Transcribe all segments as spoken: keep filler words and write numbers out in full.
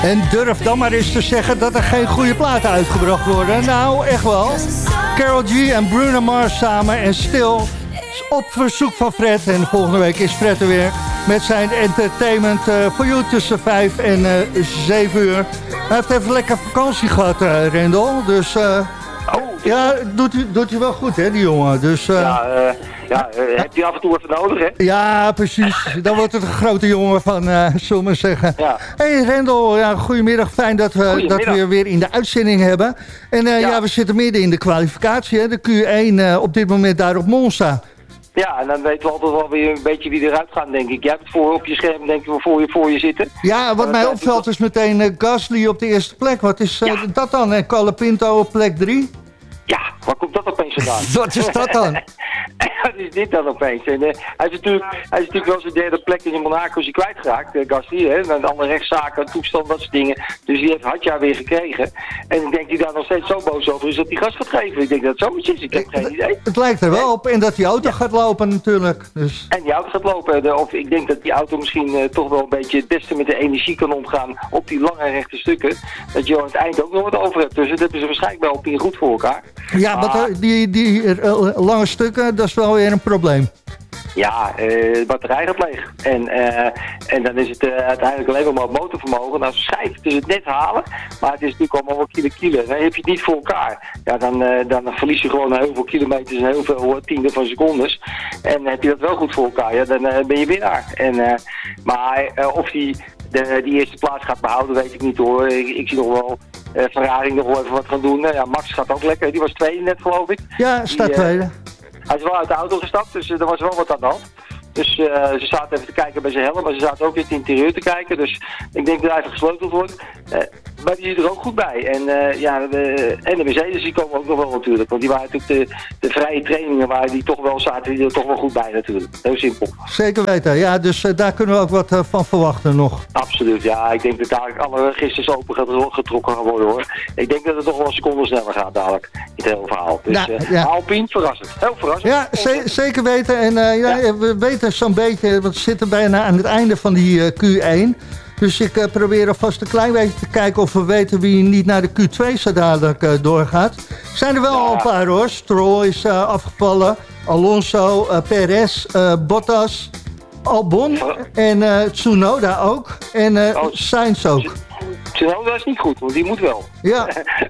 En durf dan maar eens te zeggen dat er geen goede platen uitgebracht worden. Nou, echt wel. Karol G en Bruno Mars samen en Stil op verzoek van Fred. En volgende week is Fred er weer met zijn entertainment voor uh, jou tussen vijf en uh, zeven uur. Hij heeft even lekker vakantie gehad, uh, Rendel. Dus uh, oh, ja, doet hij, doet hij wel goed, hè, die jongen. Dus, uh, ja, uh, ja uh, heb je af en toe even nodig, hè? Ja, precies. Dan wordt het een grote jongen van, uh, zullen we maar zeggen. Ja. Hey Rendel, ja, goedemiddag. Fijn dat we, dat we je weer in de uitzending hebben. En uh, ja. ja, we zitten midden in de kwalificatie, hè, de Q één uh, op dit moment daar op Monza. Ja, en dan weten we altijd wel weer een beetje wie eruit gaat, denk ik. Jij hebt het voor op je scherm, denk ik, voor je, voor je zitten. Ja, wat mij opvalt is meteen uh, Gasly op de eerste plek. Wat is uh, ja. dat dan? En Colapinto op plek drie? Ja, waar komt dat opeens vandaan? Wat is dat dan? Wat is dit dan opeens? En, uh, hij, is natuurlijk, hij is natuurlijk wel zijn derde plek in Monaco is hij kwijtgeraakt, uh, Gasly. Hè? En alle rechtszaken, toestand, dat soort dingen. Dus die heeft Hadja weer gekregen. En ik denk dat hij daar nog steeds zo boos over is dat hij gas gaat geven. Ik denk dat het zoiets is. Ik heb geen idee. Het lijkt er wel op. En dat die auto ja. gaat lopen natuurlijk. Dus. En die auto gaat lopen. Of ik denk dat die auto misschien uh, toch wel een beetje het beste met de energie kan omgaan op die lange rechte stukken. Dat je aan het eind ook nog wat over hebt. Dus dat hebben ze waarschijnlijk wel op goed voor elkaar. Ja, maar ah. die, die uh, lange stukken, dat is wel weer een probleem. Ja, uh, de batterij gaat leeg. En, uh, en dan is het uh, uiteindelijk alleen maar het motorvermogen. Nou, schijf, het is het net halen, maar het is natuurlijk allemaal wel kilo kilo. Dan heb je het niet voor elkaar. Ja, dan, uh, dan verlies je gewoon heel veel kilometers en heel veel uh, tienden van secondes. En heb je dat wel goed voor elkaar, ja, dan uh, ben je winnaar. En, uh, maar uh, of die, de, die eerste plaats gaat behouden, weet ik niet hoor. Ik, ik zie nog wel uh, Ferrari nog wel even wat gaan doen. Uh, ja, Max gaat ook lekker, die was tweede net geloof ik. Ja, staat die, tweede. Uh, Hij is wel uit de auto gestapt, dus uh, er was wel wat aan de hand. Dus uh, ze zaten even te kijken bij zijn helm, maar ze zaten ook in het interieur te kijken. Dus ik denk dat hij even gesleuteld wordt. Uh, maar die zit er ook goed bij. En, uh, ja, de, en de Mercedes die komen ook nog wel natuurlijk. Want die waren natuurlijk de, de vrije trainingen waar die toch wel zaten, die er toch wel goed bij natuurlijk. Heel simpel. Zeker weten, ja. Dus uh, daar kunnen we ook wat uh, van verwachten nog. Absoluut, ja. Ik denk dat daar alle registers open getrokken gaan worden hoor. Ik denk dat het toch wel een seconde sneller gaat dadelijk. Het hele verhaal. Dus nou, uh, ja. Alpine, verrassend. Heel verrassend. Ja, ze- zeker weten. En uh, ja, ja. we weten zo'n beetje, want we zitten bijna aan het einde van die uh, Q één. Dus ik uh, probeer alvast een klein beetje te kijken of we weten wie niet naar de Q twee zo dadelijk uh, doorgaat. Zijn er wel ja. al een paar hoor. Stroll is uh, afgevallen, Alonso, uh, Perez, uh, Bottas, Albon en uh, Tsunoda ook. En uh, oh, Sainz ook. Tsunoda is niet goed, want die moet wel. Ja,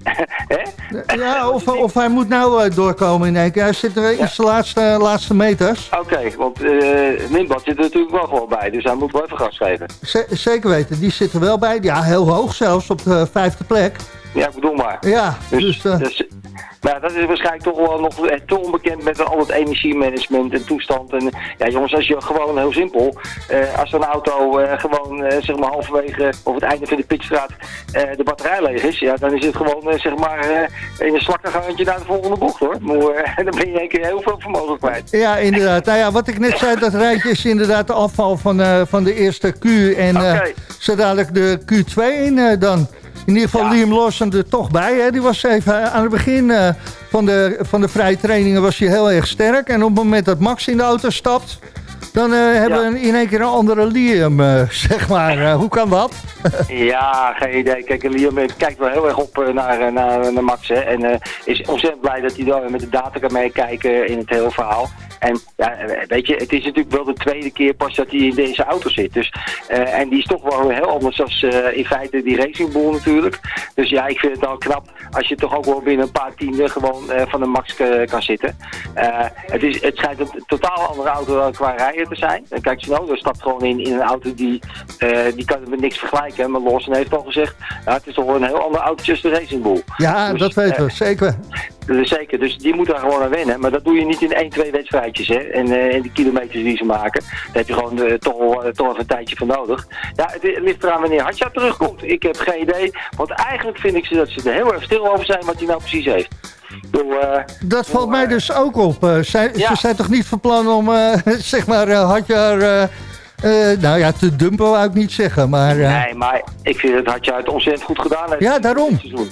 ja of, of hij moet nou uh, doorkomen in één keer. Hij zit er in ja. zijn laatste, laatste meters. Oké, okay, want uh, Minbad zit er natuurlijk wel gewoon bij, dus hij moet wel even gas geven. Z- zeker weten, die zit er wel bij. Ja, heel hoog zelfs, op de vijfde plek. Ja, ik bedoel maar. Ja, dus... dus, uh, dus maar dat is waarschijnlijk toch wel nog te onbekend met al het energiemanagement en toestand. En ja jongens, als je gewoon heel simpel, uh, als een auto uh, gewoon uh, zeg maar halverwege of het einde van de pitstraat uh, de batterij leeg is, ja, dan is het gewoon uh, zeg maar uh, in een slakkengangetje naar de volgende bocht hoor. Maar uh, dan ben je in één keer heel veel vermogen kwijt. Ja, inderdaad. Nou ja, wat ik net zei, dat rijtje is inderdaad de afval van, uh, van de eerste Q en uh, okay. zo dadelijk de Q twee in uh, dan. In ieder geval ja. Liam Lawson er toch bij. Hè? Die was even aan het begin uh, van, de, van de vrije trainingen was hij heel erg sterk. En op het moment dat Max in de auto stapt, dan uh, hebben ja. we in één keer een andere Liam, uh, zeg maar. Uh, hoe kan dat? Ja, geen idee. Kijk, Liam kijkt wel heel erg op uh, naar, naar, naar Max. Hè? En uh, is ontzettend blij dat hij daar met de data kan meekijken in het hele verhaal. En ja, weet je, het is natuurlijk wel de tweede keer pas dat hij in deze auto zit. Dus, uh, en die is toch wel heel anders dan uh, in feite die Racing Bull natuurlijk. Dus ja, ik vind het wel knap als je toch ook wel binnen een paar tienden gewoon uh, van de Max uh, kan zitten. Uh, het, is, het schijnt een totaal andere auto qua rijden te zijn. En kijk, Tsunoda stapt gewoon in, in een auto die, uh, die kan met niks vergelijken. Maar Lawson heeft al gezegd, ja, het is toch wel een heel ander autootje als de Racing Bull. Ja, dus, dat weten we, uh, zeker. Dus zeker, dus die moet daar gewoon aan wennen. Maar dat doe je niet in één, twee wedstrijdjes. Hè? En, uh, en die kilometers die ze maken, daar heb je gewoon uh, toch, wel, uh, toch even een tijdje voor nodig. Ja, het, het ligt eraan wanneer Hadja terugkomt. Ik heb geen idee. Want eigenlijk vind ik ze dat ze er heel erg stil over zijn wat hij nou precies heeft. Door, uh, dat valt door, mij dus ook op. Uh, zij, ja. Ze zijn toch niet van plan om, uh, zeg maar, uh, Hadja... Uh, Uh, nou ja, te dumpen wou ik niet zeggen, maar... Uh... Nee, maar ik vind dat Hadja het ontzettend goed gedaan heeft. Ja, daarom.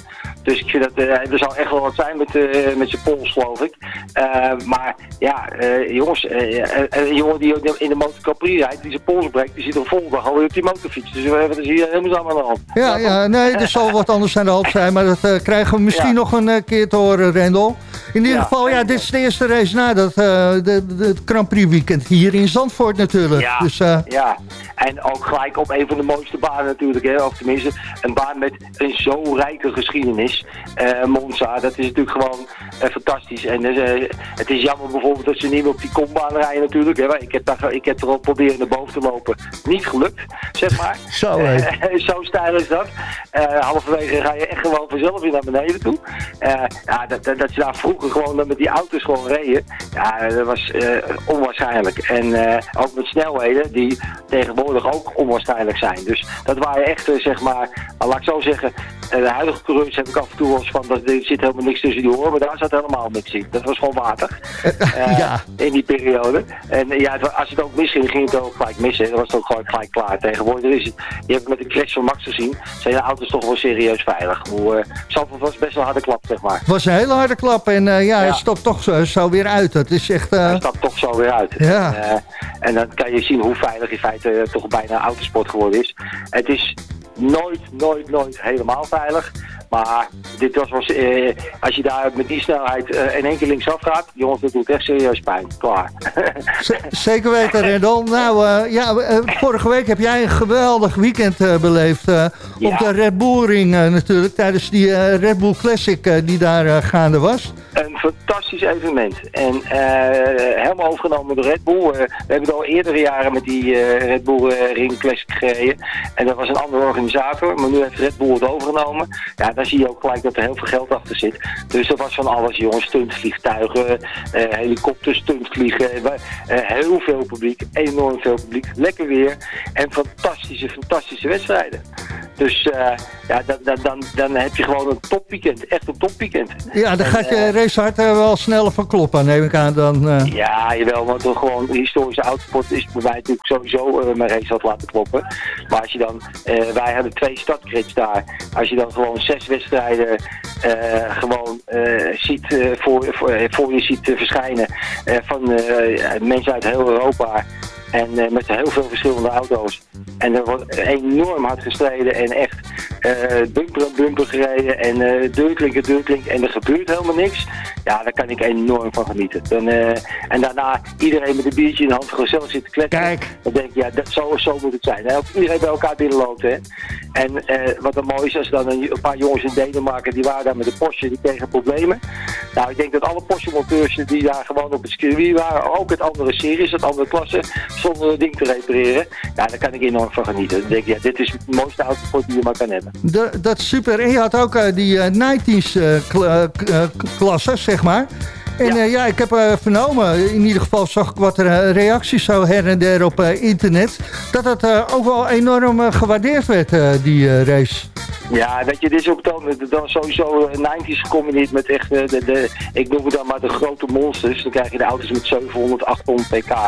Dus ik vind dat uh, er zal echt wel wat zijn met, uh, met zijn pols, geloof ik. Uh, maar ja, uh, jongens, uh, uh, een jongen die in de motor Grand Prix rijdt, die zijn pols breekt, die zit er volgende dag alweer op die motorfiets. Dus we hebben er hier helemaal aan de hand. Ja, ja, nee, er zal wat anders aan de hand zijn, maar dat uh, krijgen we misschien ja. nog een uh, keer te horen, Rendel. In ieder ja, geval, ja, dit is de eerste race na dat, uh, de, de, het Grand Prix weekend hier in Zandvoort natuurlijk. Ja, dus, uh, ja, en ook gelijk op een van de mooiste banen natuurlijk, hè? Of tenminste een baan met een zo rijke geschiedenis. Uh, Monza, dat is natuurlijk gewoon uh, fantastisch. En uh, het is jammer bijvoorbeeld dat ze niet meer op die kombaan rijden natuurlijk. Hè? Ik heb, daar, ik heb er al proberen naar boven te lopen. Niet gelukt, zeg maar. Zo, uh, zo stijl is dat. Uh, halverwege ga je echt gewoon vanzelf weer naar beneden toe. Uh, ja, dat, dat, dat ze daar vroeger gewoon met die auto's gewoon reden. Ja, dat was uh, onwaarschijnlijk. En uh, ook met snelheden die tegenwoordig ook onwaarschijnlijk zijn. Dus dat waren echt, uh, zeg maar, laat ik zo zeggen, uh, de huidige coureurs heb ik af en toe wel eens van, dat er zit helemaal niks tussen die oren, maar daar zat helemaal niks in. Dat was gewoon water. Uh, ja. In die periode. En uh, ja, als het ook misging, ging het ook gelijk missen. Dan was het ook gewoon gelijk klaar. Tegenwoordig is het, je hebt met de crash van Max gezien, zijn de auto's toch wel serieus veilig. Hoe, uh, Zandvoort was best wel een harde klap, zeg maar. Het was een hele harde klap en uh, ja, ja, hij stopt toch zo, zo weer uit. Dat is echt... Uh... Hij stapt toch zo weer uit. Ja. En, uh, en dan kan je zien hoe veilig in feite uh, toch bijna autosport geworden is. Het is nooit, nooit, nooit helemaal veilig. Maar dit was wel, uh, als je daar met die snelheid uh, in één keer linksaf gaat, jongens, dat doet echt serieus pijn. Klaar. Z- zeker weten, Rendel. Nou, uh, ja, uh, vorige week heb jij een geweldig weekend uh, beleefd uh, ja. op de Red Bull Ring uh, natuurlijk, tijdens die uh, Red Bull Classic uh, die daar uh, gaande was. Een fantastisch evenement. En uh, helemaal overgenomen door Red Bull. Uh, we hebben het al eerdere jaren met die uh, Red Bull uh, Ring Classic gereden. En dat was een andere organisator, maar nu heeft Red Bull het overgenomen. Ja, dan zie je ook gelijk dat er heel veel geld achter zit. Dus dat was van alles, jongens. Stuntvliegtuigen, uh, helikopters, stuntvliegen. Uh, heel veel publiek, enorm veel publiek. Lekker weer. En fantastische, fantastische wedstrijden. Dus uh, ja, dan, dan, dan, dan heb je gewoon een topweekend. Echt een topweekend. Ja, dan gaat je uh, racehard uh, wel sneller van kloppen, neem ik aan. Dan, uh... Ja, jawel, want toch gewoon historische autosport is bij mij natuurlijk sowieso uh, mijn race had laten kloppen. Maar als je dan, uh, wij hadden twee startgrids daar. Als je dan gewoon zes wedstrijden uh, gewoon uh, ziet, uh, voor, voor, voor je ziet uh, verschijnen uh, van uh, mensen uit heel Europa. En uh, met heel veel verschillende auto's. En er wordt enorm hard gestreden en echt uh, bumper aan bumper gereden en uh, deurklink en deurklink en er gebeurt helemaal niks. Ja, daar kan ik enorm van genieten. Dan, uh, en daarna iedereen met een biertje in de hand gezellig zitten kletsen. Kijk. Dan denk ik, ja, dat, zo, zo moet het zijn. Hè? Iedereen bij elkaar binnenloopt. Hè? En uh, wat er mooi is, als dan een, een paar jongens in Denemarken, die waren daar met de Porsche, die kregen problemen. Nou, ik denk dat alle Porsche-monteurs die daar gewoon op het circuit waren, ook het andere series, het andere klasse, zonder het ding te repareren. Ja, daar kan ik enorm van genieten. Dan denk ik, ja, dit is het mooiste autosport die je maar kan hebben. De, dat is super. En je had ook uh, die uh, negentiens uh, kla- uh, klasse, zeg maar. En ja, uh, ja ik heb uh, vernomen, in ieder geval zag ik wat uh, reacties zo her en der op uh, internet, dat het uh, ook wel enorm uh, gewaardeerd werd, uh, die uh, race. Ja, weet je, dit is ook dan, dan sowieso negentigs gecombineerd met echt, de, de, de, ik noem het dan maar de grote monsters. Dan krijg je de auto's met zevenhonderd, achthonderd pk. Uh,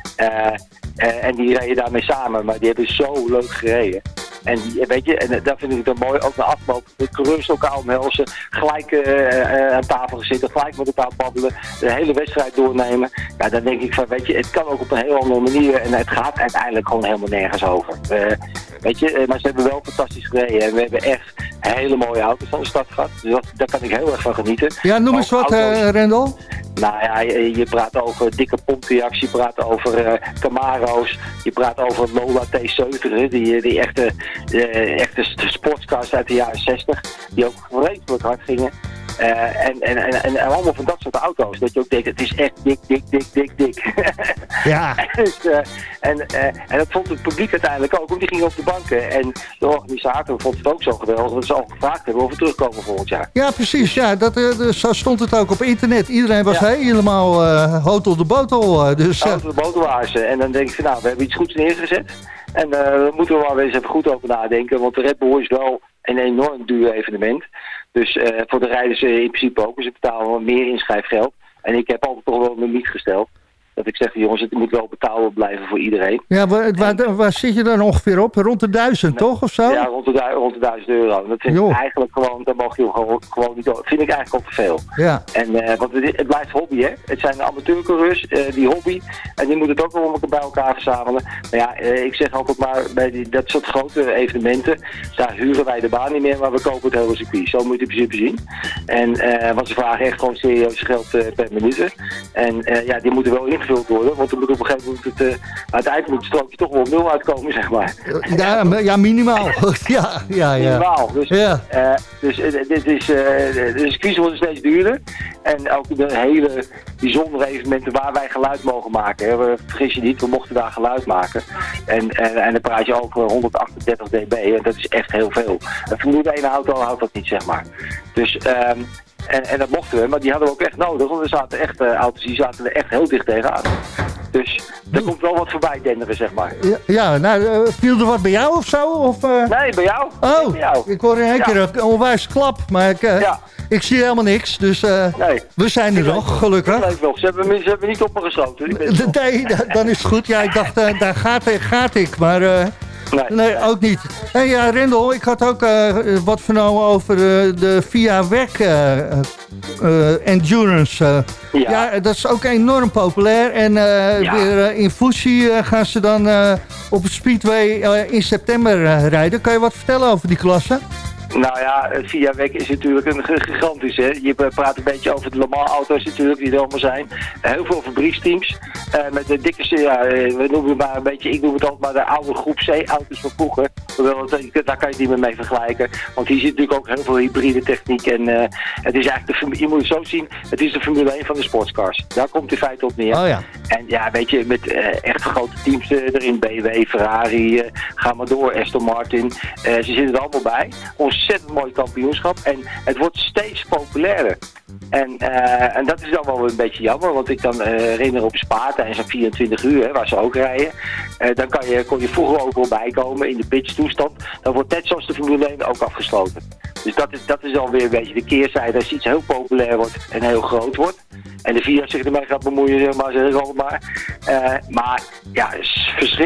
uh, en die rijden daarmee samen, maar die hebben zo leuk gereden. En weet je, en dat vind ik dan mooi, ook na afloop, de coureurs elkaar omhelzen, gelijk uh, uh, aan tafel zitten, gelijk met elkaar babbelen, de hele wedstrijd doornemen. Ja, dan denk ik van, weet je, het kan ook op een heel andere manier en het gaat uiteindelijk gewoon helemaal nergens over. Uh, weet je, uh, maar ze hebben wel fantastisch gereden en we hebben echt hele mooie auto's van de stad gehad. Dus dat, daar kan ik heel erg van genieten. Ja, noem eens wat, uh, Rendel. Nou ja, je, je praat over dikke Pontiacs, je praat over uh, Camaro's, je praat over Lola T zeventig, die, die echte, uh, echte sportscars uit de jaren zestig, die ook vreselijk hard gingen. Uh, en, en, en, en allemaal van dat soort auto's, dat je ook denkt, het is echt dik, dik, dik, dik, dik. Ja. dus, uh, en, uh, en dat vond het publiek uiteindelijk ook, want die gingen op de banken. En de organisator vond het ook zo geweldig dat ze al gevraagd hebben of we terugkomen volgend jaar. Ja, precies. Ja, dat, uh, zo stond het ook op internet. Iedereen was ja. helemaal uh, hotel de botel. Uh, dus, uh... hotel de botel waren ze. En dan denk ik van, nou, we hebben iets goeds neergezet. En uh, daar moeten we wel weer eens even goed over nadenken, want de Red Bull is wel een enorm duur evenement. Dus uh, voor de rijders uh, in principe ook. Dus ze betalen meer inschrijfgeld. En ik heb altijd toch wel een limiet gesteld. Dat ik zeg, jongens, het moet wel betaalbaar blijven voor iedereen. Ja, waar, waar, waar zit je dan ongeveer op? Rond de duizend, nee, toch? Of zo? Ja, rond de, rond de duizend euro. Dat vind Jo. ik eigenlijk gewoon, dat mag je gewoon, gewoon niet doen. Dat vind ik eigenlijk al te veel. Ja. En, uh, want het, het blijft hobby, hè. Het zijn amateurcoureurs, uh, die hobby. En die moeten het ook wel bij elkaar verzamelen. Maar ja, uh, ik zeg altijd maar, bij die, dat soort grote evenementen, daar huren wij de baan niet meer, maar we kopen het hele circuit. Zo moet je het in principe zien. En, uh, want ze vragen echt gewoon serieus geld uh, per minuut. En uh, ja, die moeten wel ingevuld worden, want er moet op een gegeven moment het, uh, uiteindelijk moet het strookje toch wel op nul uitkomen, zeg maar. Ja, ja minimaal. ja, ja, ja. Minimaal. Dus, ja. uh, dus uh, dit is, uh, de circuits worden steeds duurder. En ook de hele bijzondere evenementen waar wij geluid mogen maken. Hè. We, vergis je niet, we mochten daar geluid maken. En, en, en dan praat je over honderdachtendertig dB. En dat is echt heel veel. Een Formule één auto houdt dat niet, zeg maar. Dus... Um, En, en dat mochten we, maar die hadden we ook echt nodig, want er zaten echt uh, auto's die zaten er echt heel dicht tegenaan. Dus er komt wel wat voorbij denderen, zeg maar. Ja, ja nou, uh, viel er wat bij jou of zo? Of, uh... Nee, bij jou. Oh, bij jou. Ik hoor in één ja. keer een onwijs klap, maar ik, uh, ja. ik zie helemaal niks, dus uh, nee. we zijn er nog, gelukkig. Ik leef nog. Ze hebben, ze hebben niet op me geschoten. Nee, dan is het goed. Ja, ik dacht, uh, daar gaat, gaat ik, maar... Uh, Nee. nee, ook niet. En ja, Rendel, ik had ook uh, wat vernomen over uh, de Via Weg uh, uh, Endurance. Uh. Ja. ja, dat is ook enorm populair. En uh, ja. weer uh, in Fuji uh, gaan ze dan uh, op het Speedway uh, in september uh, rijden. Kan je wat vertellen over die klasse? Nou ja, Via Weg is natuurlijk een gigantisch, hè. Je praat een beetje over de Le Mans auto's natuurlijk, die er allemaal zijn. Heel veel fabrieksteams. Uh, met de dikke, ja, we noemen het maar een beetje, ik noem het altijd maar de oude groep C-auto's van vroeger. Daar kan je het niet meer mee vergelijken. Want hier zit natuurlijk ook heel veel hybride techniek. En uh, het is eigenlijk, de, je moet het zo zien, het is de Formule één van de sportscars. Daar komt het in feite op neer. Oh ja. En ja, weet je, met uh, echt grote teams uh, erin, B M W, Ferrari, uh, ga maar door, Aston Martin. Uh, ze zitten er allemaal bij. Ontzettend mooi kampioenschap. En het wordt steeds populairder. En, uh, en dat is dan wel een beetje jammer, want ik kan uh, herinneren op Spa en zo'n vierentwintig uur, hè, waar ze ook rijden. Uh, dan kan je, kon je vroeger ook wel bijkomen in de pitchtoestand. Dan wordt net zoals de Formule één ook afgesloten. Dus dat is, dat is alweer een beetje de keerzijde. Als iets heel populair wordt en heel groot wordt. En de V I A zich ermee gaat bemoeien, zeg maar, zeg ik altijd maar. Uh, maar ja, is verschrikkelijk.